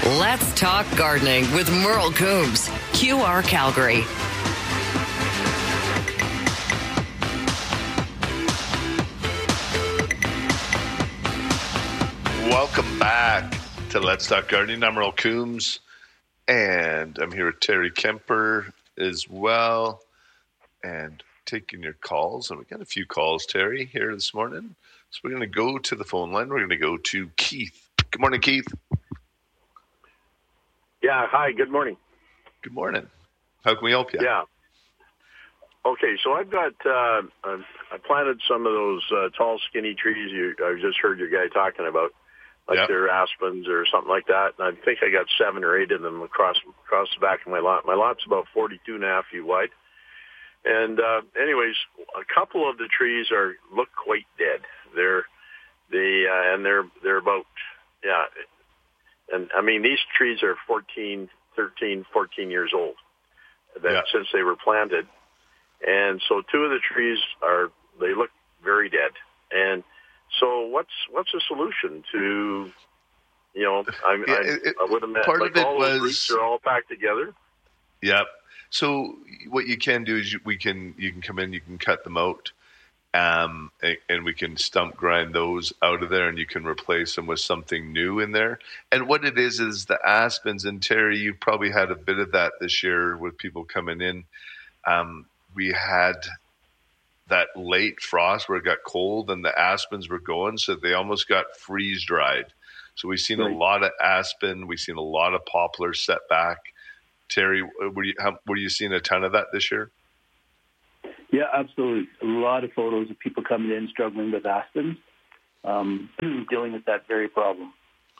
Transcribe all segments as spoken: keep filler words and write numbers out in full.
Let's talk gardening with Merle Coombs, Q R Calgary. Welcome back to Let's Talk Gardening. I'm Merle Coombs, and I'm here with Terry Kemper as well, and taking your calls. And we got a few calls, Terry, here this morning. So we're going to go to the phone line. We're going to go to Keith. Good morning, Keith. Yeah, hi, good morning. Good morning. How can we help you? Yeah. Okay, so I've got, uh, I've, I planted some of those uh, tall, skinny trees you, I just heard your guy talking about, like Yep. they're aspens or something like that. And I think I got seven or eight of them across across the back of my lot. My lot's about forty-two and a half feet wide. And uh, anyways, a couple of the trees are look quite dead. They're, they, uh, and they're, they're about, yeah, and I mean, these trees are fourteen, thirteen, fourteen years old that, Yeah. since they were planted. And so two of the trees are, they look very dead. And so what's, what's the solution to, you know, I, Yeah, I, it- it- I would imagine part like of it all those was- roots are all packed together. Yep. So what you can do is you, we can you can come in, you can cut them out, um, and, and we can stump grind those out of there, and you can replace them with something new in there. And what it is is the aspens. And Terry, you probably had a bit of that this year with people coming in. Um, we had that late frost where it got cold and the aspens were going, so they almost got freeze dried. So we've seen Right. a lot of aspen, we've seen a lot of poplar set back. Terry, were you how, were you seeing a ton of that this year? Yeah, absolutely. A lot of photos of people coming in struggling with aspens, um, dealing with that very problem.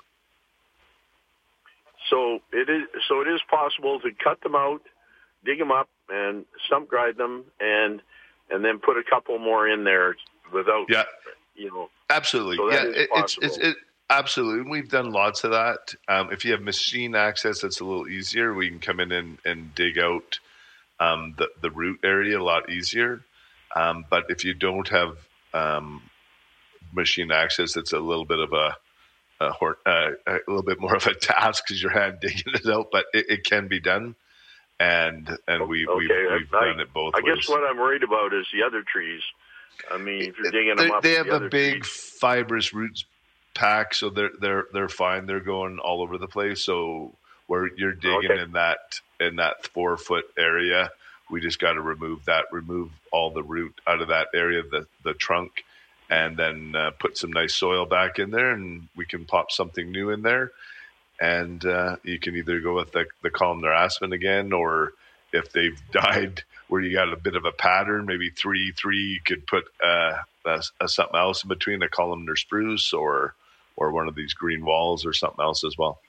So it is. So it is possible to cut them out, dig them up, and stump grind them, and and then put a couple more in there without, Yeah, you know. absolutely. So yeah, that is it, it's it's possible. it, absolutely. We've done lots of that. Um, if you have machine access, that's a little easier. We can come in and, and dig out um, the the root area a lot easier. Um, but if you don't have um, machine access, it's a little bit of a a, hor- uh, a little bit more of a task because you're hand digging it out. But it, it can be done, and and we we've, Okay, we've I- done it both I ways. guess what I'm worried about is the other trees. I mean, if you're digging they, them up, they the have a other big trees- fibrous roots pack, so they're they're they're fine. They're going all over the place. So where you're digging Okay. in that in that four foot area, we just got to remove that, remove all the root out of that area, the the trunk, and then uh, put some nice soil back in there, and we can pop something new in there. And uh, you can either go with the the columnar aspen again, or if they've died where you got a bit of a pattern, maybe three, three, you could put uh, a, a something else in between, a columnar spruce or or one of these green walls or something else as well.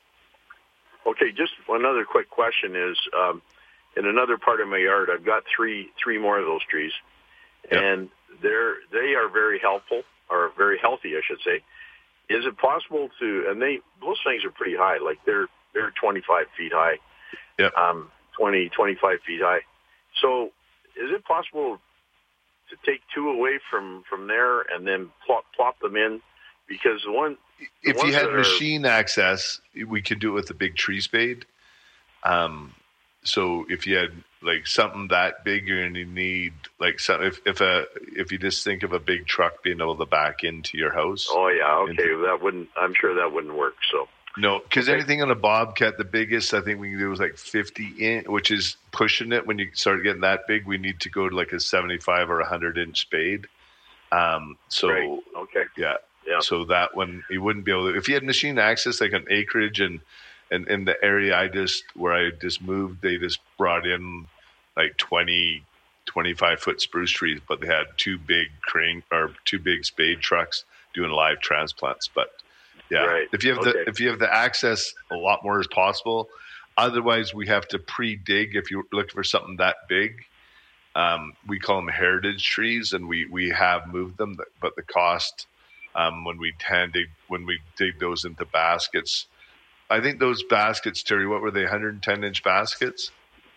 Okay, just another quick question is, um, in another part of my yard, I've got three three more of those trees, Yep. and they're they are very helpful, or very healthy, I should say. Is it possible to? And they those things are pretty high, like they're they're twenty-five feet high, Yep. um, twenty, twenty-five feet high. So, is it possible to take two away from from there and then plop plop them in? Because the one the If you ones had that are- machine access, we could do it with a big tree spade. Um, so if you had like something that big, you're gonna need like some, if if a if you just think of a big truck being able to back into your house. Oh yeah, okay, into- that wouldn't. I'm sure that wouldn't work. So. No, because Okay. anything on a Bobcat, the biggest I think we can do is like fifty inch, which is pushing it. When you start getting that big, we need to go to like a seventy-five or a hundred inch spade. Um, so Right. Okay. yeah, Yeah. so that one you wouldn't be able to. If you had machine access, like an acreage and and in the area I just where I just moved, they just brought in like twenty, twenty-five foot spruce trees, but they had two big crane or two big spade trucks doing live transplants, but. Yeah, Right. if you have the Okay. if you have the access, a lot more is possible. Otherwise, we have to pre-dig if you're looking for something that big. Um, we call them heritage trees, and we we have moved them, but the cost um, when we hand dig when we dig those into baskets, I think those baskets, Terry, what were they? one hundred ten inch baskets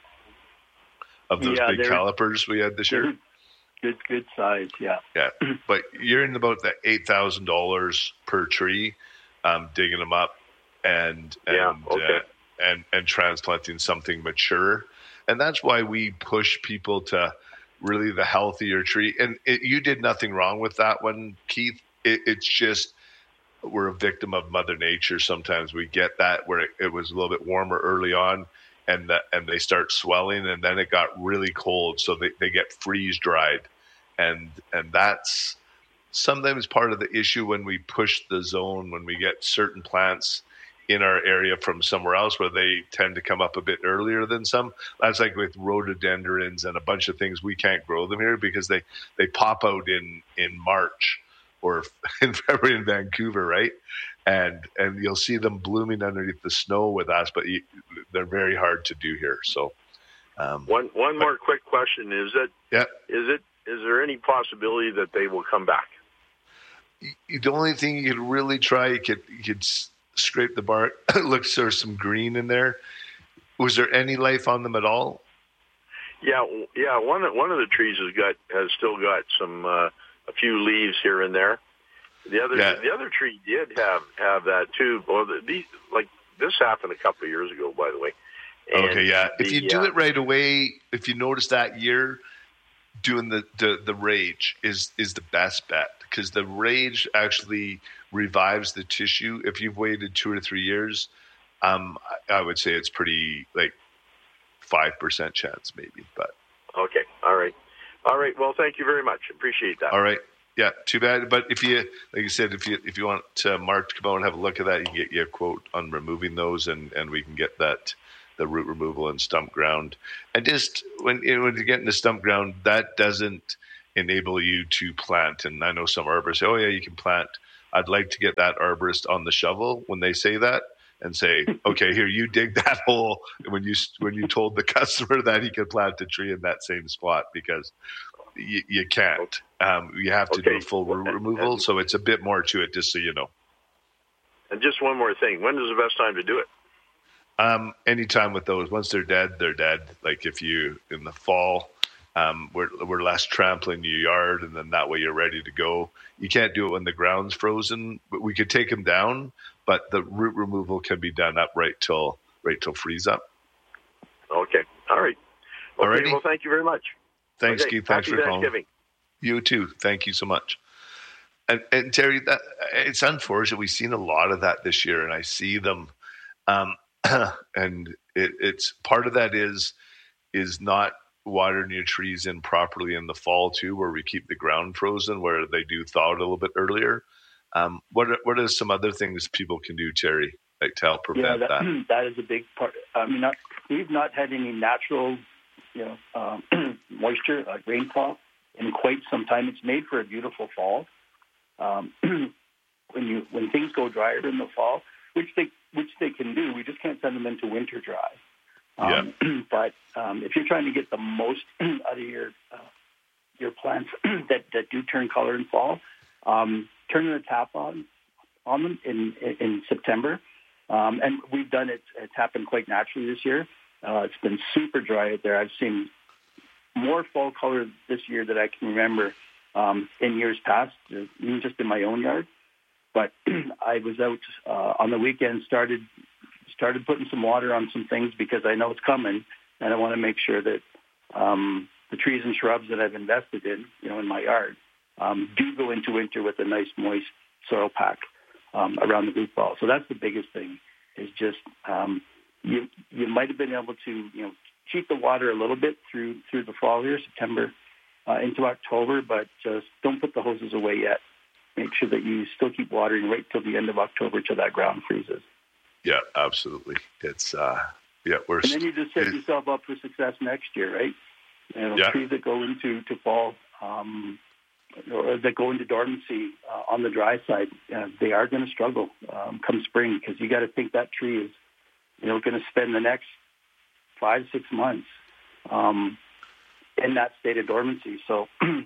of those Yeah, big they're- calipers we had this year. Good, good size. Yeah. Yeah, but you're in about the eight thousand dollars per tree, um, digging them up and Yeah, and okay. uh, and and transplanting something mature. And that's why we push people to really the healthier tree. And it, you did nothing wrong with that one, Keith. It, it's just we're a victim of Mother Nature. Sometimes we get that where it, it was a little bit warmer early on, and that, and they start swelling, and then it got really cold, so they, they get freeze dried, and and that's sometimes part of the issue when we push the zone, when we get certain plants in our area from somewhere else where they tend to come up a bit earlier than some. That's like with rhododendrons and a bunch of things. We can't grow them here because they, they pop out in, in March or in February in Vancouver, right? And and you'll see them blooming underneath the snow with us, but you, they're very hard to do here. So um, one one but, more quick question: Is it yeah. is it is there any possibility that they will come back? The only thing you could really try, you could you could scrape the bark. Looks there's some green in there. Was there any life on them at all? Yeah, yeah. One of, one of the trees has got has still got some uh, a few leaves here and there. The other yeah. the other tree did have, have that too. Well, the, the, like this happened a couple of years ago, by the way. And okay, yeah. the, If you do uh, it right away, if you notice that year, doing the, the, the rage is is the best bet, because the rage actually revives the tissue. If you've waited two or three years, um, I, I would say it's pretty like five percent chance maybe. But okay, all right, all right. Well, thank you very much. Appreciate that. All right. Yeah, too bad. But if you, like you said, if you if you want uh, Mark to come out and have a look at that, you can get you a quote on removing those, and, and we can get that the root removal and stump ground. And just when you know, when you get into stump ground, that doesn't enable you to plant. And I know some arborists say, "Oh yeah, you can plant." I'd like to get that arborist on the shovel when they say that, and say, "Okay, here, you dig that hole." When you when you told the customer that he could plant a tree in that same spot, because you, you can't. Um, you have to okay. do a full root removal, so it's a bit more to it, just so you know. And just one more thing. When is the best time to do it? Um, anytime with those. Once they're dead, they're dead. Like if you, in the fall, um, we're, we're less trampling your yard, and then that way you're ready to go. You can't do it when the ground's frozen, but we could take them down, but the root removal can be done up right till, right till freeze up. Okay. All right. Okay, Alrighty. well, thank you very much. Thanks, Okay. Keith. Thanks Happy for calling. Thanksgiving. You too. Thank you so much. And, and Terry, that, it's unfortunate. We've seen a lot of that this year, and I see them. Um, and it, it's part of that is is not watering your trees in properly in the fall too, where we keep the ground frozen, where they do thaw it a little bit earlier. Um, what are, what are some other things people can do, Terry, like to help prevent yeah, that, that? That is a big part. I mean, not, we've not had any natural, you know, um, moisture, like rainfall, in quite some time. It's made for a beautiful fall. Um, when you when things go drier in the fall, which they which they can do, we just can't send them into winter dry. Um, yeah. But um, if you're trying to get the most out of your uh, your plants that, that do turn color in fall, um, turning the tap on on them in in, in September, um, and we've done it. It's happened quite naturally this year. Uh, it's been super dry out there. I've seen more fall color this year than I can remember um, in years past, even just in my own yard. But I was out uh, on the weekend, started started putting some water on some things because I know it's coming, and I want to make sure that um, the trees and shrubs that I've invested in, you know, in my yard, um, do go into winter with a nice moist soil pack um, around the root ball. So that's the biggest thing. Is just um, you you might have been able to you know cheat the water a little bit through through the fall here, September uh, into October, but just don't put the hoses away yet. Make sure that you still keep watering right till the end of October till that ground freezes. Yeah, absolutely. It's uh, yeah, we're and then you just set yourself up for success next year, right? You know, yeah. Trees that go into to fall um, or that go into dormancy uh, on the dry side, uh, they are going to struggle um, come spring, because you got to think that tree is, you know, going to spend the next five six months um, in that state of dormancy. So.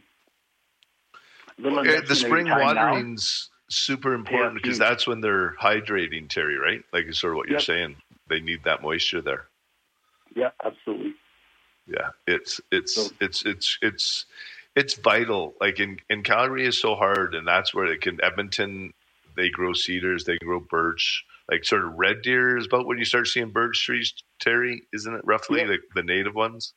Yeah, the spring watering's now. super important, yeah, because huge. That's when they're hydrating, Terry, right? Like sort of what you're yep. saying. They need that moisture there. Yeah, absolutely. Yeah, it's it's so, it's it's it's it's vital. Like in, in Calgary is so hard, and that's where they can Edmonton, they grow cedars, they grow birch, like sort of red deer is about when you start seeing birch trees, Terry, isn't it roughly yeah. the, the native ones?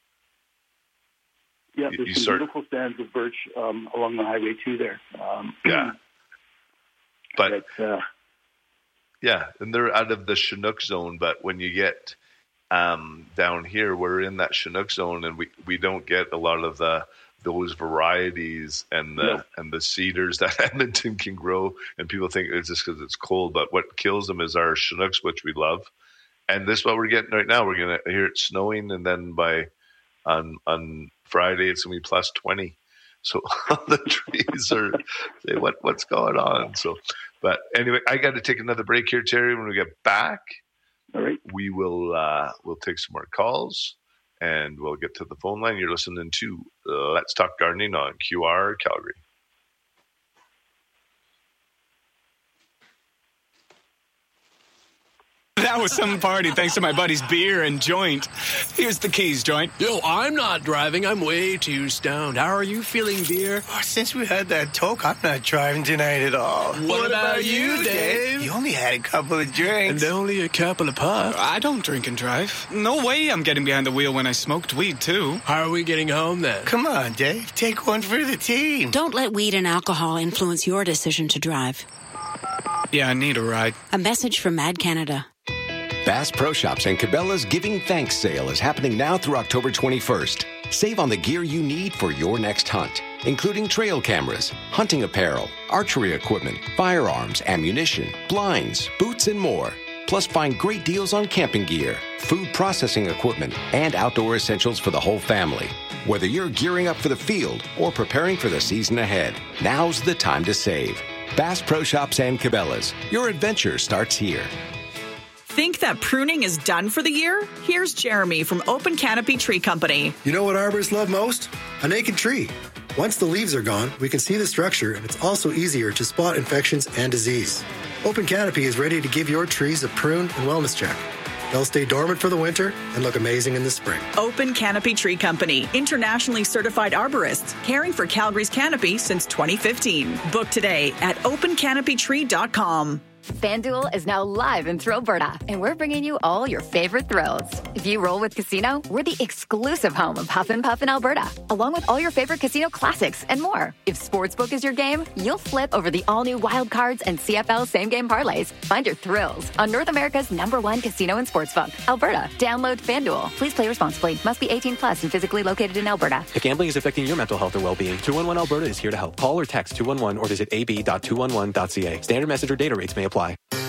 Yeah, there's you some start... beautiful stands of birch um, along the highway too there. Um, yeah. But, but uh, yeah, and they're out of the Chinook zone, but when you get um, down here, we're in that Chinook zone, and we, we don't get a lot of the those varieties and the yeah. and the cedars that Edmonton can grow, and people think it's just because it's cold, but what kills them is our Chinooks, which we love. And this is what we're getting right now. We're gonna hear it snowing, and then by on on Friday it's gonna be plus twenty. So all the trees are say what what's going on. So, but anyway, I got to take another break here, Terry. When we get back, all right, we will uh, we'll take some more calls. And we'll get to the phone line. You're listening to Let's Talk Gardening on Q R Calgary. That was some party thanks to my buddy's beer and joint. Here's the keys, joint. Yo, I'm not driving. I'm way too stoned. How are you feeling, beer? Oh, since we had that talk, I'm not driving tonight at all. What, what about, about you, Dave? You only had a couple of drinks. And only a couple of puffs. I don't drink and drive. No way I'm getting behind the wheel when I smoked weed, too. How are we getting home, then? Come on, Dave. Take one for the team. Don't let weed and alcohol influence your decision to drive. Yeah, I need a ride. A message from Mad Canada. Bass Pro Shops and Cabela's Giving Thanks sale is happening now through October twenty-first. Save on the gear you need for your next hunt, including trail cameras, hunting apparel, archery equipment, firearms, ammunition, blinds, boots, and more. Plus, find great deals on camping gear, food processing equipment, and outdoor essentials for the whole family. Whether you're gearing up for the field or preparing for the season ahead, now's the time to save. Bass Pro Shops and Cabela's. Your adventure starts here. Think that pruning is done for the year? Here's Jeremy from Open Canopy Tree Company. You know what arborists love most? A naked tree. Once the leaves are gone, we can see the structure, and it's also easier to spot infections and disease. Open Canopy is ready to give your trees a prune and wellness check. They'll stay dormant for the winter and look amazing in the spring. Open Canopy Tree Company, internationally certified arborists, caring for Calgary's canopy since twenty fifteen. Book today at open canopy tree dot com. FanDuel is now live in Thrillberta, and we're bringing you all your favorite thrills. If you roll with Casino, we're the exclusive home of Huff and Puff in Alberta, along with all your favorite casino classics and more. If Sportsbook is your game, you'll flip over the all-new Wild Cards and C F L same-game parlays. Find your thrills on North America's number one casino and sportsbook, Alberta. Download FanDuel. Please play responsibly. Must be eighteen plus and physically located in Alberta. If gambling is affecting your mental health or well-being, two one one Alberta is here to help. Call or text two one one or visit a b dot two one one dot c a. Standard message or data rates may apply.